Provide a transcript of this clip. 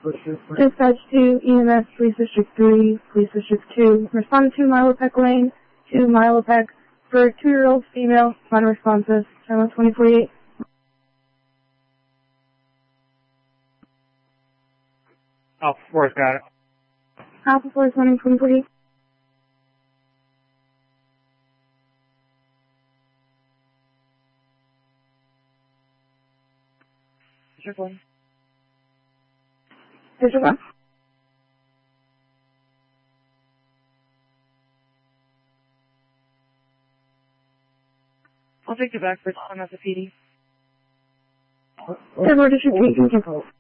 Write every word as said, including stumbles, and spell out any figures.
Dispatch two, E M S, Police District three, Police District two. Respond to Milopec Lane, to Milopec for two-year-old female, non-responsive, channel twenty forty-eight. Alpha four, got it. Alpha four is running twenty forty-eight. District one. District one. I'll take you back for time as a P D. District two, District two.